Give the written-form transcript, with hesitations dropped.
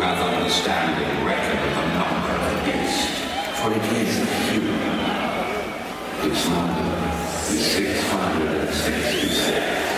without understanding reckon the number of the beast, for it is human. Its number is 666.